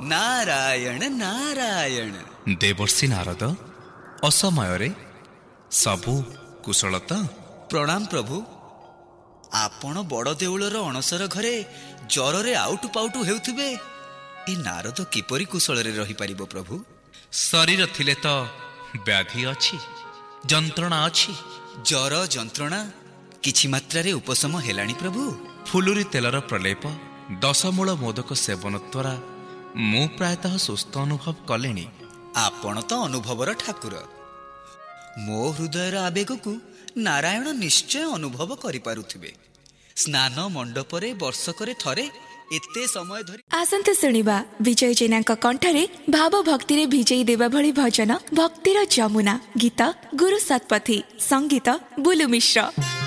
नारायण नारायण। देवर्षि नारद असमय सबु कुशल तो? प्रणाम प्रभु। आपण बड़ देउलर अणसर घरे जरे आउटु पाउटु हेउथिबे, ए नारद किपरि कुशल रे रही पारिबो प्रभु? शरीर थिले तो व्याधि अछि, जंत्रणा अछि। जर जंत्रणा किछि मात्रा रे उपशम हेलाणी प्रभु? फुलुरी तेलर प्रलेप 10 मूल मोदक सेवन द्वारा मु प्रायतः सुस्थ अनुभव कलेनी। आपण तो अनुभवर ठाकुर। मो हृदयर आवेग को नारायण निश्चय अनुभव करि पारुथिबे। स्नान मंडपरे वर्षकरे थरे एते समय धरि आसंत सुनिबा विजय जेना कंठरे भाव भक्ति रे भिजई देबा भली भजन भक्तिर जमुना। गीत गुरु सतपथी, संगीत बुलु मिश्र।